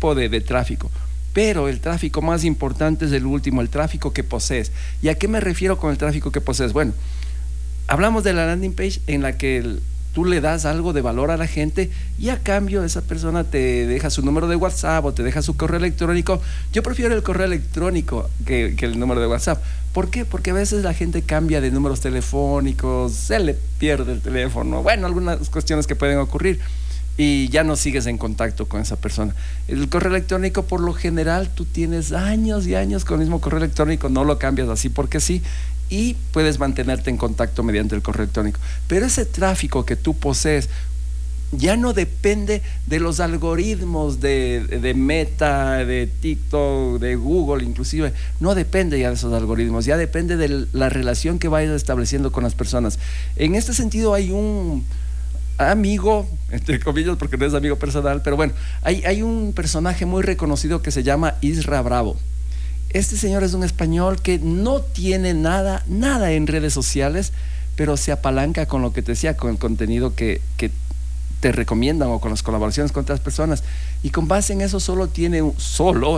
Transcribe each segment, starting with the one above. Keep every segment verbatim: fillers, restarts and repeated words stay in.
tipo de, de tráfico. Pero el tráfico más importante es el último, el tráfico que posees. ¿Y a qué me refiero con el tráfico que posees? Bueno, hablamos de la landing page en la que el, tú le das algo de valor a la gente y a cambio esa persona te deja su número de WhatsApp o te deja su correo electrónico. Yo prefiero el correo electrónico que, que el número de WhatsApp. ¿Por qué? Porque a veces la gente cambia de números telefónicos, se le pierde el teléfono, bueno, algunas cuestiones que pueden ocurrir y ya no sigues en contacto con esa persona. El correo electrónico, por lo general, tú tienes años y años con el mismo correo electrónico, no lo cambias así porque sí, y puedes mantenerte en contacto mediante el correo electrónico. Pero ese tráfico que tú posees ya no depende de los algoritmos de, de Meta, de TikTok, de Google inclusive, no depende ya de esos algoritmos, ya depende de la relación que vayas estableciendo con las personas. En este sentido hay un amigo, entre comillas porque no es amigo personal, pero bueno, hay, hay un personaje muy reconocido que se llama Isra Bravo. Este señor es un español que no tiene nada, nada en redes sociales, pero se apalanca con lo que te decía, con el contenido que, que te recomiendan o con las colaboraciones con otras personas. Y con base en eso solo tiene un, solo,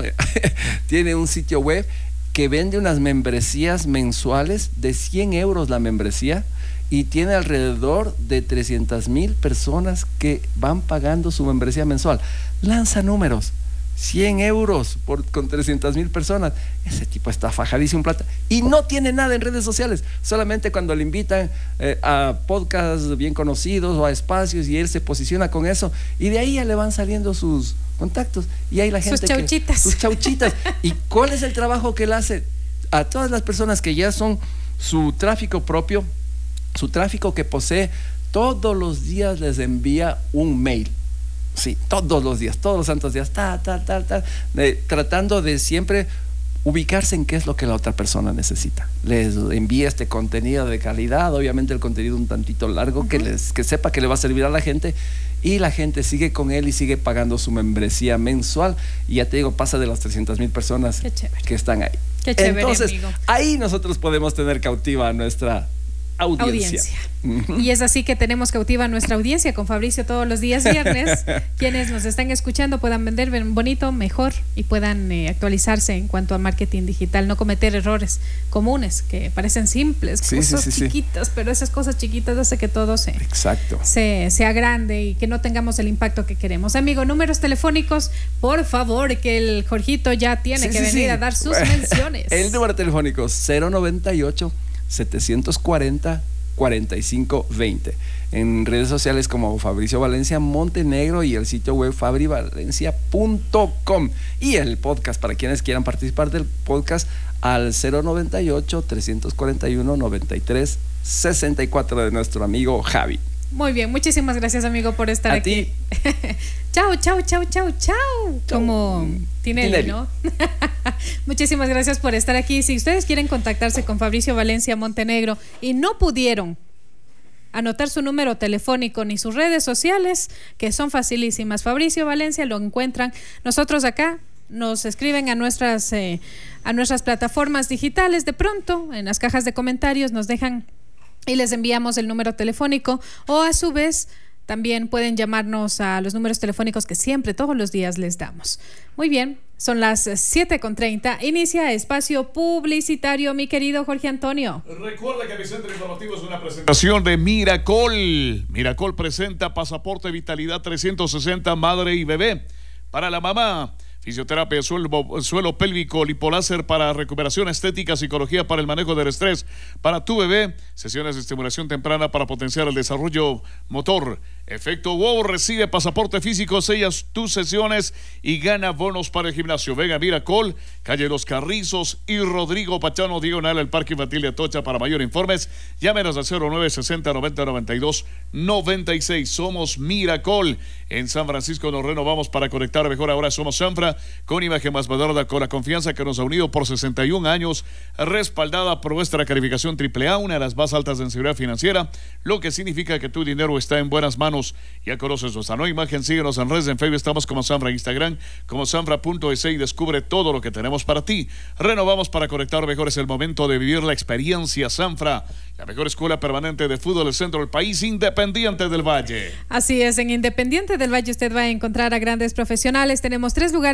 tiene un sitio web que vende unas membresías mensuales de cien euros la membresía y tiene alrededor de trescientas mil personas que van pagando su membresía mensual. Lanza números. cien euros por, con trescientas mil personas. Ese tipo está fajadísimo en plata y no tiene nada en redes sociales, solamente cuando le invitan eh, a podcasts bien conocidos o a espacios y él se posiciona con eso y de ahí ya le van saliendo sus contactos y ahí la gente sus chauchitas, que, sus chauchitas. ¿Y cuál es el trabajo que él hace? A todas las personas que ya son su tráfico propio, su tráfico que posee, todos los días les envía un mail. Sí, todos los días, todos los santos días, tal, tal, tal, tal, eh, tratando de siempre ubicarse en qué es lo que la otra persona necesita. Les envía este contenido de calidad, obviamente el contenido un tantito largo, uh-huh. que, les, que sepa que le va a servir a la gente y la gente sigue con él y sigue pagando su membresía mensual y ya te digo, pasa de las trescientas mil personas que están ahí. Qué chévere, entonces, amigo. Ahí nosotros podemos tener cautiva a nuestra audiencia. audiencia. Y es así que tenemos cautiva nuestra audiencia con Fabricio todos los días viernes. Quienes nos están escuchando puedan vender bonito, mejor y puedan eh, actualizarse en cuanto a marketing digital, no cometer errores comunes que parecen simples, sí, cosas sí, sí, chiquitas, sí. pero esas cosas chiquitas hacen que todo se, Exacto. se sea grande y que no tengamos el impacto que queremos. Amigo, números telefónicos, por favor, que el Jorgito ya tiene sí, que sí, venir sí. a dar sus menciones. El número telefónico cero noventa y ocho, setecientos cuarenta, cuarenta y cinco veinte. En redes sociales como Fabricio Valencia Montenegro y el sitio web fabri valencia punto com. Y el podcast, para quienes quieran participar del podcast, al cero noventa y ocho, trescientos cuarenta y uno, noventa y tres sesenta y cuatro de nuestro amigo Javi. Muy bien, muchísimas gracias, amigo, por estar a aquí. Ti. Chau, chau, chau, chau, chau. Como Tinelli, ¿no? Muchísimas gracias por estar aquí. Si ustedes quieren contactarse con Fabricio Valencia Montenegro y no pudieron anotar su número telefónico ni sus redes sociales, que son facilísimas, Fabricio Valencia lo encuentran. Nosotros acá nos escriben a nuestras, eh, a nuestras plataformas digitales de pronto, en las cajas de comentarios nos dejan y les enviamos el número telefónico, o a su vez también pueden llamarnos a los números telefónicos que siempre, todos los días les damos. Muy bien, son las siete con treinta, inicia espacio publicitario, mi querido Jorge Antonio. Recuerda que el Centro Informativo es una presentación de Miracol. Miracol presenta Pasaporte Vitalidad trescientos sesenta Madre y Bebé para la mamá. Fisioterapia, suelo, suelo pélvico, lipoláser para recuperación estética, psicología para el manejo del estrés, para tu bebé, sesiones de estimulación temprana para potenciar el desarrollo motor. Efecto wow, recibe pasaporte físico, sellas tus sesiones y gana bonos para el gimnasio. Venga, Miracol, calle Los Carrizos y Rodrigo Pachano, diagonal al Parque Infantil de Atocha. Para mayor informes, llámenos al cero nueve sesenta, noventa, noventa y dos, noventa y seis. Somos Miracol. En San Francisco nos renovamos para conectar mejor. Ahora somos Sanfra, con imagen más moderna, con la confianza que nos ha unido por sesenta y un años, respaldada por nuestra calificación triple A, una de las más altas en seguridad financiera, lo que significa que tu dinero está en buenas manos. Ya conoces nuestra nueva imagen, síguenos en redes, en Facebook estamos como Sanfra, en Instagram como sanfra punto es y descubre todo lo que tenemos para ti. Renovamos para conectar mejor, es el momento de vivir la experiencia Sanfra, la mejor escuela permanente de fútbol del centro del país, Independiente del Valle. Así es, en Independiente del Valle usted va a encontrar a grandes profesionales, tenemos tres lugares